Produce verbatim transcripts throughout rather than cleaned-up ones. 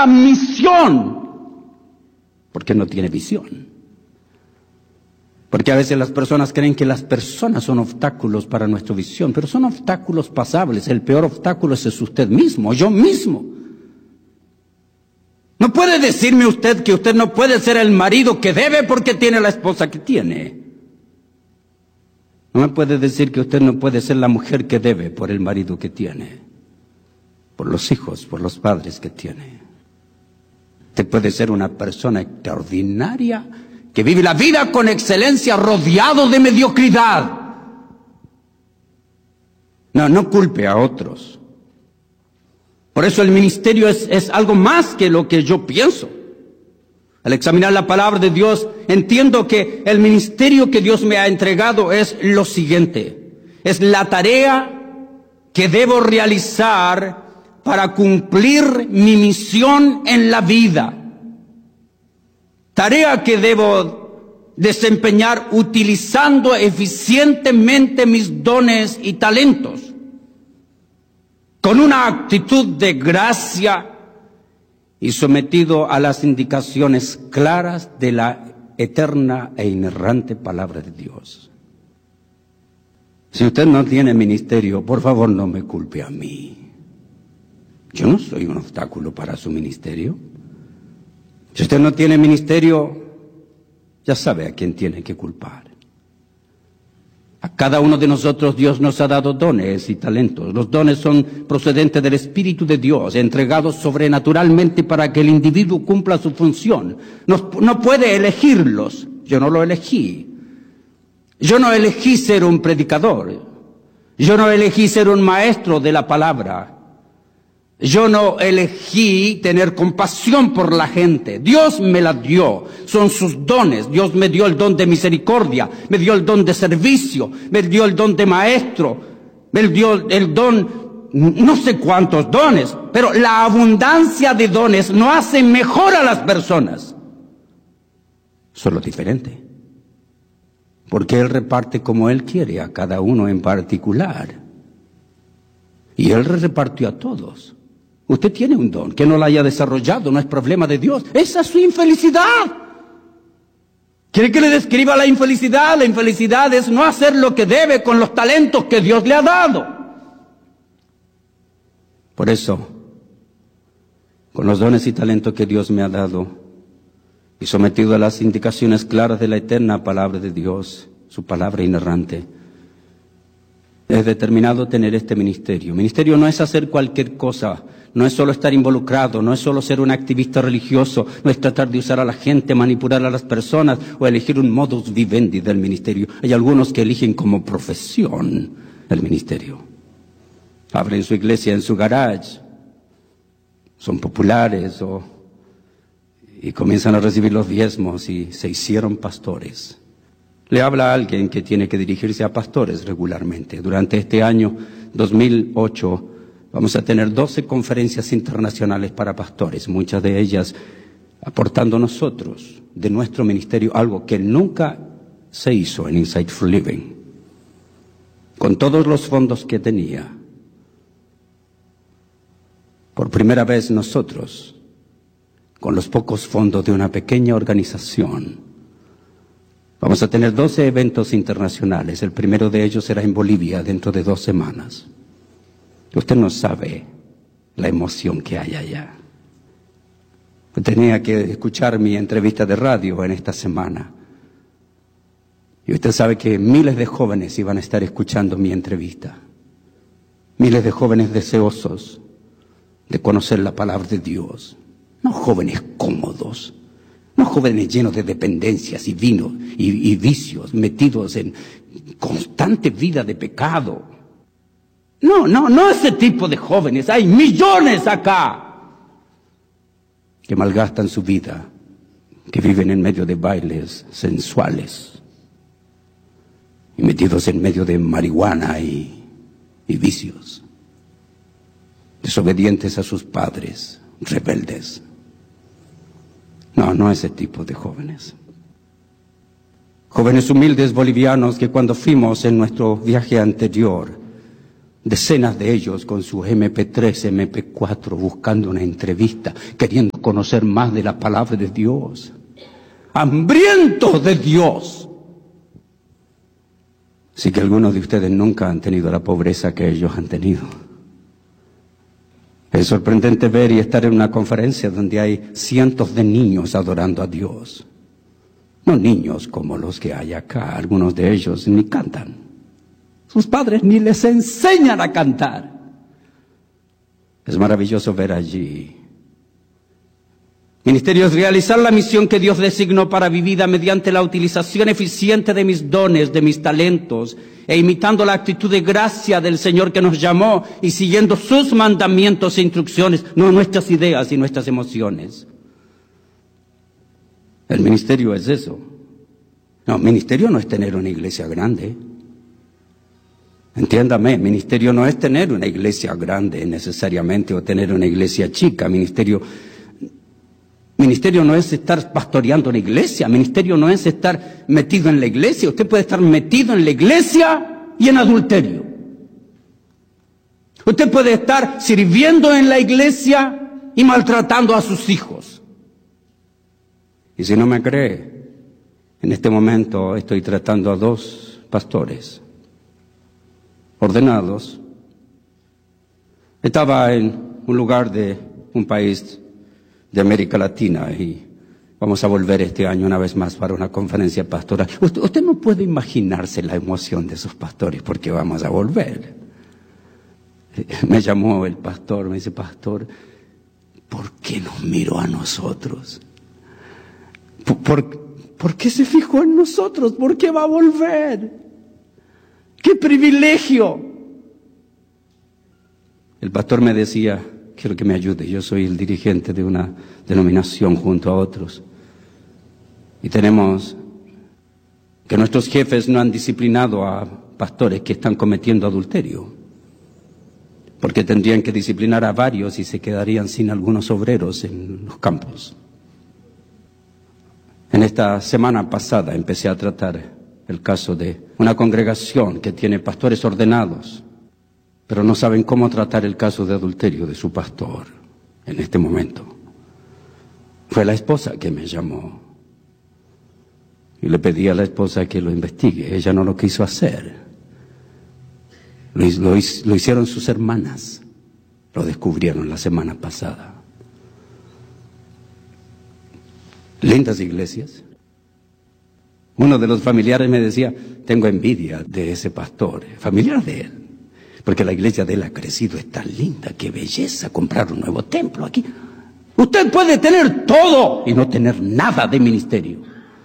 a misión, porque no tiene visión. Porque a veces las personas creen que las personas son obstáculos para nuestra visión, pero son obstáculos pasables. El peor obstáculo es usted mismo, yo mismo. No puede decirme usted que usted no puede ser el marido que debe porque tiene la esposa que tiene. No me puede decir que usted no puede ser la mujer que debe por el marido que tiene, por los hijos, por los padres que tiene. Usted puede ser una persona extraordinaria que vive la vida con excelencia rodeado de mediocridad. No, no culpe a otros. Por eso el ministerio es, es algo más que lo que yo pienso. Al examinar la palabra de Dios, entiendo que el ministerio que Dios me ha entregado es lo siguiente. Es la tarea que debo realizar para cumplir mi misión en la vida. Tarea que debo desempeñar utilizando eficientemente mis dones y talentos, con una actitud de gracia y sometido a las indicaciones claras de la eterna e inerrante palabra de Dios. Si usted no tiene ministerio, por favor no me culpe a mí. Yo no soy un obstáculo para su ministerio. Si usted no tiene ministerio, ya sabe a quién tiene que culpar. A cada uno de nosotros Dios nos ha dado dones y talentos. Los dones son procedentes del Espíritu de Dios, entregados sobrenaturalmente para que el individuo cumpla su función. No, no puede elegirlos. Yo no lo elegí. Yo no elegí ser un predicador. Yo no elegí ser un maestro de la palabra. Yo no elegí tener compasión por la gente. Dios me la dio. Son sus dones. Dios me dio el don de misericordia, me dio el don de servicio, me dio el don de maestro, me dio el don, no sé cuántos dones, pero la abundancia de dones no hace mejor a las personas. Solo diferente. Porque Él reparte como Él quiere a cada uno en particular. Y Él repartió a todos. Usted tiene un don, que no lo haya desarrollado, no es problema de Dios. Esa es su infelicidad. ¿Quiere que le describa la infelicidad? La infelicidad es no hacer lo que debe con los talentos que Dios le ha dado. Por eso, con los dones y talentos que Dios me ha dado, y sometido a las indicaciones claras de la eterna palabra de Dios, su palabra inerrante, he determinado tener este ministerio. Ministerio no es hacer cualquier cosa, no es solo estar involucrado, no es solo ser un activista religioso, no es tratar de usar a la gente, manipular a las personas o elegir un modus vivendi del ministerio. Hay algunos que eligen como profesión el ministerio. Abren su iglesia en su garage, son populares o, y comienzan a recibir los diezmos y se hicieron pastores. Le habla a alguien que tiene que dirigirse a pastores regularmente. Durante este año dos mil ocho vamos a tener doce conferencias internacionales para pastores, muchas de ellas aportando nosotros de nuestro ministerio algo que nunca se hizo en Insightful Living. Con todos los fondos que tenía, por primera vez nosotros, con los pocos fondos de una pequeña organización, vamos a tener doce eventos internacionales. El primero de ellos será en Bolivia dentro de dos semanas. Usted no sabe la emoción que hay allá. Yo tenía que escuchar mi entrevista de radio en esta semana. Y usted sabe que miles de jóvenes iban a estar escuchando mi entrevista. Miles de jóvenes deseosos de conocer la palabra de Dios. No jóvenes cómodos. No jóvenes llenos de dependencias y vino y, y vicios, metidos en constante vida de pecado. No, no, no ese tipo de jóvenes. Hay millones acá que malgastan su vida, que viven en medio de bailes sensuales y metidos en medio de marihuana y, y vicios, desobedientes a sus padres, rebeldes. No, no ese tipo de jóvenes. Jóvenes humildes bolivianos que cuando fuimos en nuestro viaje anterior Decenas de ellos con sus eme pe tres, eme pe cuatro, buscando una entrevista, queriendo conocer más de la palabra de Dios. Hambrientos de Dios. Así que algunos de ustedes nunca han tenido la pobreza que ellos han tenido. Es sorprendente ver y estar en una conferencia donde hay cientos de niños adorando a Dios. No niños como los que hay acá, algunos de ellos ni cantan. Sus padres ni les enseñan a cantar. Es maravilloso ver allí. Ministerio es realizar la misión que Dios designó para mi vida mediante la utilización eficiente de mis dones, de mis talentos, e imitando la actitud de gracia del Señor que nos llamó y siguiendo sus mandamientos e instrucciones, no nuestras ideas y nuestras emociones. El ministerio es eso. No, ministerio no es tener una iglesia grande. Entiéndame, ministerio no es tener una iglesia grande necesariamente o tener una iglesia chica. Ministerio, ministerio no es estar pastoreando una iglesia. Ministerio no es estar metido en la iglesia. Usted puede estar metido en la iglesia y en adulterio. Usted puede estar sirviendo en la iglesia y maltratando a sus hijos. Y si no me cree, en este momento estoy tratando a dos pastores ordenados. Estaba en un lugar de un país de América Latina y vamos a volver este año una vez más para una conferencia pastoral. Usted, usted no puede imaginarse la emoción de esos pastores porque vamos a volver. Me llamó el pastor, me dice, pastor, ¿por qué nos miró a nosotros? ¿Por, por, ¿por qué se fijó en nosotros? ¿Por qué va a volver? ¡Qué privilegio! El pastor me decía, quiero que me ayude, yo soy el dirigente de una denominación junto a otros. Y tenemos que nuestros jefes no han disciplinado a pastores que están cometiendo adulterio, porque tendrían que disciplinar a varios y se quedarían sin algunos obreros en los campos. En esta semana pasada empecé a tratar el caso de una congregación que tiene pastores ordenados, pero no saben cómo tratar el caso de adulterio de su pastor en este momento. Fue la esposa que me llamó y le pedí a la esposa que lo investigue. Ella no lo quiso hacer. Lo, lo, lo hicieron sus hermanas, lo descubrieron la semana pasada. Lindas iglesias. Uno de los familiares me decía, tengo envidia de ese pastor, familiar de él, porque la iglesia de él ha crecido, es tan linda, qué belleza, comprar un nuevo templo aquí. Usted puede tener todo y no tener nada de ministerio.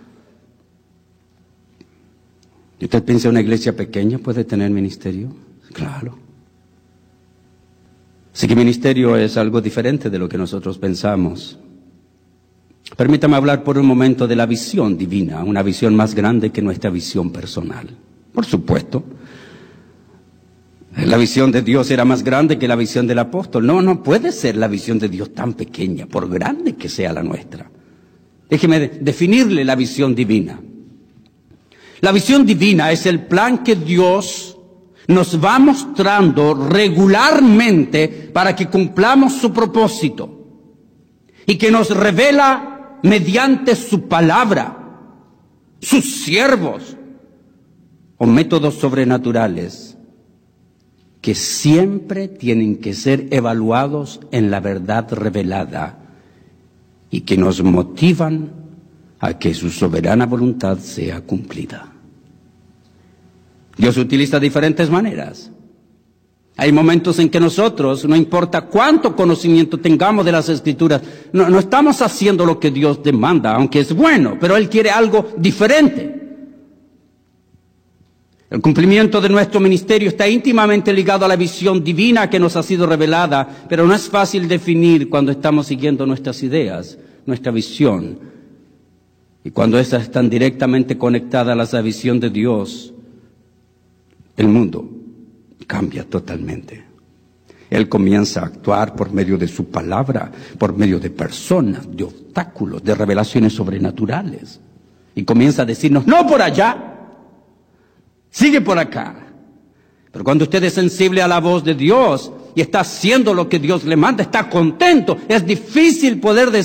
¿Y usted piensa una iglesia pequeña puede tener ministerio? Claro. Así que ministerio es algo diferente de lo que nosotros pensamos. Permítame hablar por un momento de la visión divina, una visión más grande que nuestra visión personal. Por supuesto, la visión de Dios era más grande que la visión del apóstol. No, no puede ser la visión de Dios tan pequeña, por grande que sea la nuestra. Déjeme de- definirle la visión divina. La visión divina es el plan que Dios nos va mostrando regularmente para que cumplamos su propósito y que nos revela mediante su palabra, sus siervos o métodos sobrenaturales que siempre tienen que ser evaluados en la verdad revelada y que nos motivan a que su soberana voluntad sea cumplida. Dios utiliza diferentes maneras. Hay momentos en que nosotros, no importa cuánto conocimiento tengamos de las Escrituras, no, no estamos haciendo lo que Dios demanda, aunque es bueno, pero Él quiere algo diferente. El cumplimiento de nuestro ministerio está íntimamente ligado a la visión divina que nos ha sido revelada, pero no es fácil definir cuando estamos siguiendo nuestras ideas, nuestra visión. Y cuando esas están directamente conectadas a la visión de Dios, el mundo cambia totalmente. Él comienza a actuar por medio de su palabra, por medio de personas, de obstáculos, de revelaciones sobrenaturales. Y comienza a decirnos, no por allá, sigue por acá. Pero cuando usted es sensible a la voz de Dios y está haciendo lo que Dios le manda, está contento, es difícil poder decir